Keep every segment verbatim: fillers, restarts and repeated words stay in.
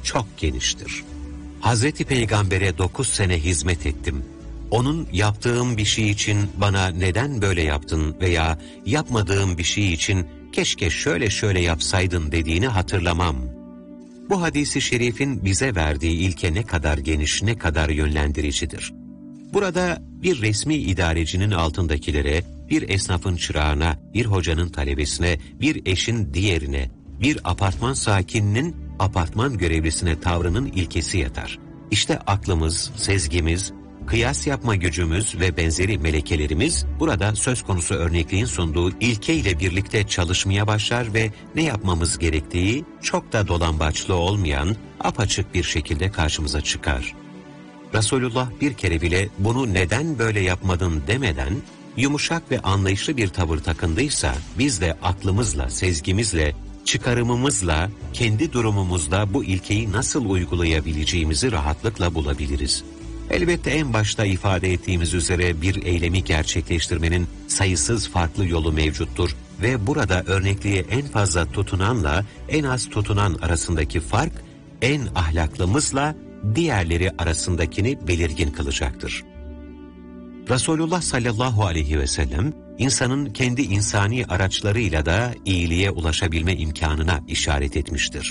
çok geniştir. Hazreti Peygamber'e dokuz sene hizmet ettim. Onun yaptığım bir şey için bana neden böyle yaptın veya yapmadığım bir şey için keşke şöyle şöyle yapsaydın dediğini hatırlamam. Bu hadisi şerifin bize verdiği ilke ne kadar geniş, ne kadar yönlendiricidir. Burada bir resmi idarecinin altındakilere, bir esnafın çırağına, bir hocanın talebesine, bir eşin diğerine, bir apartman sakininin apartman görevlisine tavrının ilkesi yatar. İşte aklımız, sezgimiz, kıyas yapma gücümüz ve benzeri melekelerimiz burada söz konusu örnekliğin sunduğu ilkeyle birlikte çalışmaya başlar ve ne yapmamız gerektiği çok da dolambaçlı olmayan apaçık bir şekilde karşımıza çıkar. Resulullah bir kere bile bunu neden böyle yapmadın demeden yumuşak ve anlayışlı bir tavır takındıysa biz de aklımızla, sezgimizle, çıkarımımızla, kendi durumumuzda bu ilkeyi nasıl uygulayabileceğimizi rahatlıkla bulabiliriz. Elbette en başta ifade ettiğimiz üzere bir eylemi gerçekleştirmenin sayısız farklı yolu mevcuttur ve burada örnekliğe en fazla tutunanla en az tutunan arasındaki fark en ahlaklımızla diğerleri arasındakini belirgin kılacaktır. Resulullah sallallahu aleyhi ve sellem insanın kendi insani araçlarıyla da iyiliğe ulaşabilme imkanına işaret etmiştir.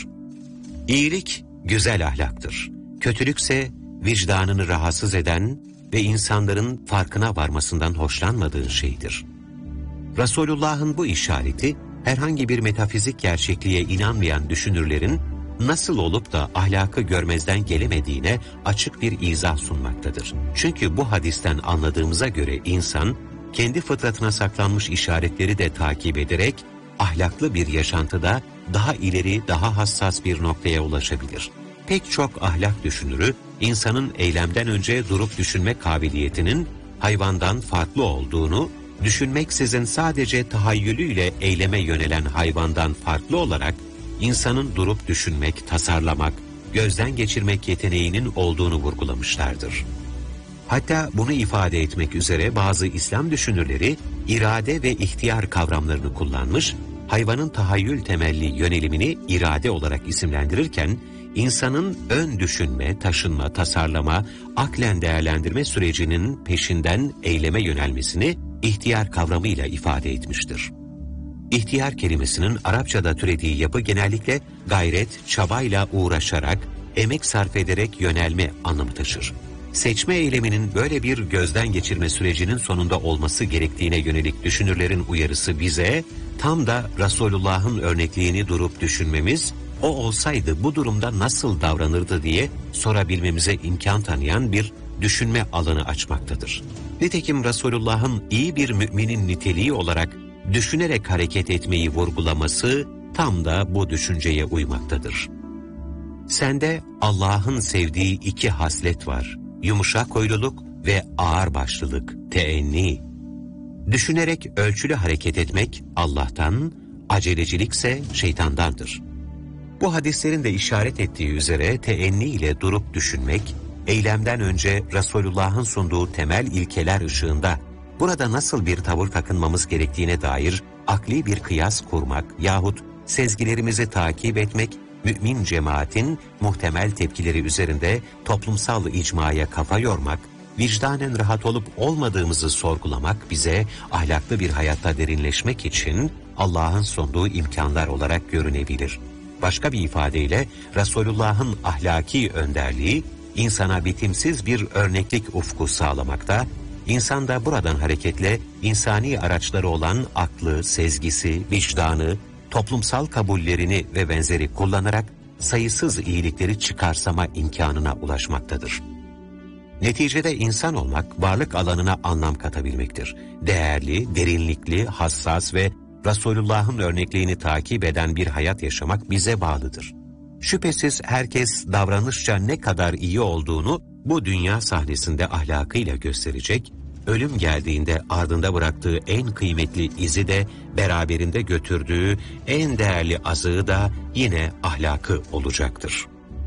İyilik güzel ahlaktır. Kötülükse vicdanını rahatsız eden ve insanların farkına varmasından hoşlanmadığı şeydir. Resulullah'ın bu işareti herhangi bir metafizik gerçekliğe inanmayan düşünürlerin nasıl olup da ahlakı görmezden gelemediğine açık bir izah sunmaktadır. Çünkü bu hadisten anladığımıza göre insan kendi fıtratına saklanmış işaretleri de takip ederek ahlaklı bir yaşantıda daha ileri, daha hassas bir noktaya ulaşabilir. Pek çok ahlak düşünürü insanın eylemden önce durup düşünme kabiliyetinin hayvandan farklı olduğunu, düşünmeksizin sadece tahayyülüyle eyleme yönelen hayvandan farklı olarak insanın durup düşünmek, tasarlamak, gözden geçirmek yeteneğinin olduğunu vurgulamışlardır. Hatta bunu ifade etmek üzere bazı İslam düşünürleri irade ve ihtiyar kavramlarını kullanmış, hayvanın tahayyül temelli yönelimini irade olarak isimlendirirken, insanın ön düşünme, taşınma, tasarlama, aklen değerlendirme sürecinin peşinden eyleme yönelmesini ihtiyar kavramıyla ifade etmiştir. İhtiyar kelimesinin Arapçada türediği yapı genellikle gayret, çabayla uğraşarak, emek sarf ederek yönelme anlamı taşır. Seçme eyleminin böyle bir gözden geçirme sürecinin sonunda olması gerektiğine yönelik düşünürlerin uyarısı bize, tam da Resulullah'ın örnekliğini durup düşünmemiz, o olsaydı bu durumda nasıl davranırdı diye sorabilmemize imkan tanıyan bir düşünme alanı açmaktadır. Nitekim Resulullah'ın iyi bir müminin niteliği olarak düşünerek hareket etmeyi vurgulaması tam da bu düşünceye uymaktadır. Sende Allah'ın sevdiği iki haslet var. Yumuşak huyluluk ve ağırbaşlılık, teenni. Düşünerek ölçülü hareket etmek Allah'tan, acelecilikse şeytandandır. Bu hadislerin de işaret ettiği üzere teenni ile durup düşünmek, eylemden önce Resulullah'ın sunduğu temel ilkeler ışığında burada nasıl bir tavır takınmamız gerektiğine dair akli bir kıyas kurmak yahut sezgilerimizi takip etmek, mümin cemaatin muhtemel tepkileri üzerinde toplumsal icmaya kafa yormak, vicdanen rahat olup olmadığımızı sorgulamak bize ahlaklı bir hayatta derinleşmek için Allah'ın sunduğu imkanlar olarak görünebilir. Başka bir ifadeyle Resulullah'ın ahlaki önderliği insana bitimsiz bir örneklik ufku sağlamakta, İnsan da buradan hareketle insani araçları olan aklı, sezgisi, vicdanı, toplumsal kabullerini ve benzeri kullanarak sayısız iyilikleri çıkarsama imkanına ulaşmaktadır. Neticede insan olmak varlık alanına anlam katabilmektir. Değerli, derinlikli, hassas ve Resulullah'ın örnekliğini takip eden bir hayat yaşamak bize bağlıdır. Şüphesiz herkes davranışça ne kadar iyi olduğunu bu dünya sahnesinde ahlakıyla gösterecek, ölüm geldiğinde ardında bıraktığı en kıymetli izi de beraberinde götürdüğü en değerli azığı da yine ahlakı olacaktır.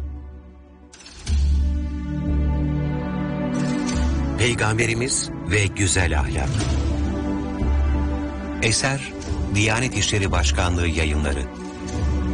Peygamberimiz ve güzel ahlak. Eser Diyanet İşleri Başkanlığı Yayınları.